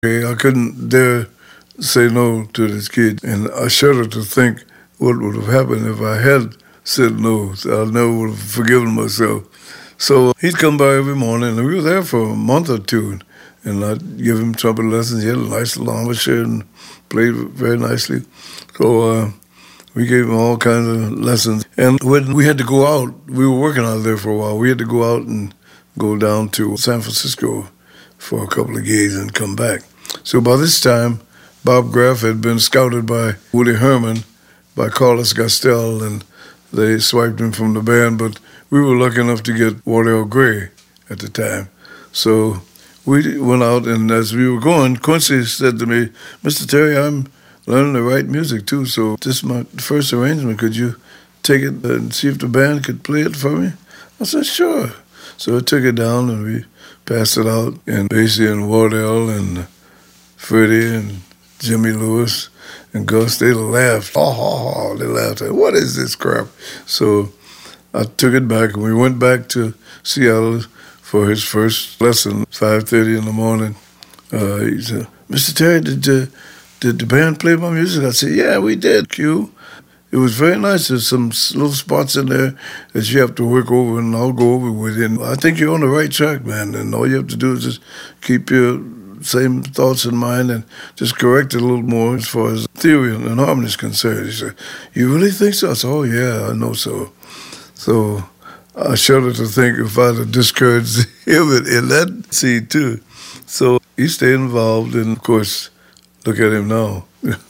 Okay, I couldn't dare say no to this kid, and I shudder to think what would have happened if I had said no. I never would have forgiven myself. So he'd come by every morning, and we were there for a month or two, and I'd give him trumpet lessons. He had a nice little embouchure and played very nicely. So we gave him all kinds of lessons. And when we had to go out, we were working out there for a while. We had to go out and go down to San Francisco for a couple of gigs and come back. So by this time, Bob Graff had been scouted by Woody Herman, by Carlos Gastel, and they swiped him from the band. But we were lucky enough to get Wardell Gray at the time. So we went out, and as we were going, Quincy said to me, "Mr. Terry, I'm learning to write music too, so this is my first arrangement. Could you take it and see if the band could play it for me?" I said, "Sure." So I took it down, and we passed it out, and Basie and Wardell and Freddie and Jimmy Lewis and Gus, they laughed. They laughed. What is this crap? So I took it back, and we went back to Seattle for his first lesson, 5:30 in the morning. He said, "Mr. Terry, did the band play my music?" I said, "Yeah, we did, Q." It was very nice. There's some little spots in there that you have to work over, and I'll go over with it. And I think you're on the right track, man, and all you have to do is just keep your same thoughts in mind and just correct it a little more as far as theory and harmony is concerned. He said, "You really think so?" I said, "Oh, yeah, I know so." So I shudder to think if I'd have discouraged him in that scene, too. So he stayed involved, and, of course, look at him now.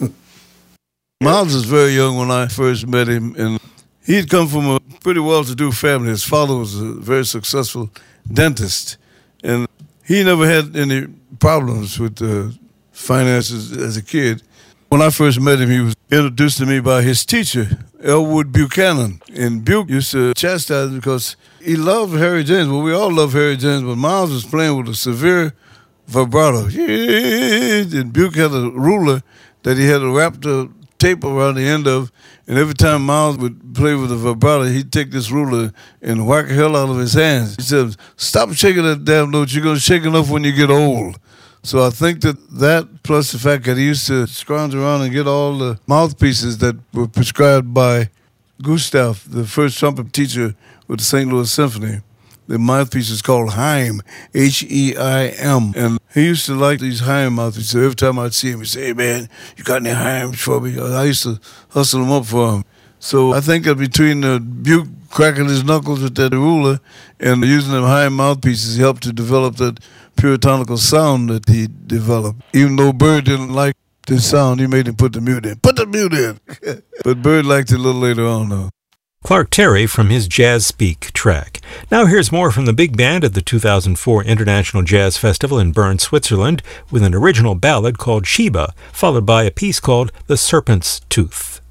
Miles was very young when I first met him, and he'd come from a pretty well-to-do family. His father was a very successful dentist, and he never had any problems with finances as a kid. When I first met him, he was introduced to me by his teacher, Elwood Buchanan. And Buke used to chastise him because he loved Harry James. Well, we all love Harry James, but Miles was playing with a severe vibrato. And Buke had a ruler that he had to wrap the tape around the end of, and every time Miles would play with a vibrato, he'd take this ruler and whack the hell out of his hands. He said, "Stop shaking that damn note. You're going to shake enough when you get old." So I think that plus the fact that he used to scrounge around and get all the mouthpieces that were prescribed by Gustav, the first trumpet teacher with the St. Louis Symphony. The mouthpiece is called Haim, H-E-I-M. And he used to like these Haim mouthpieces. So every time I'd see him, he'd say, "Hey, man, you got any Haims for me?" I used to hustle them up for him. So I think that between Buke cracking his knuckles with that ruler and using them Haim mouthpieces, he helped to develop that puritanical sound that he developed. Even though Bird didn't like the sound, he made him put the mute in. Put the mute in! But Bird liked it a little later on, though. Clark Terry from his Jazz Speak track. Now here's more from the big band at the 2004 International Jazz Festival in Bern, Switzerland, with an original ballad called Sheba, followed by a piece called The Serpent's Tooth.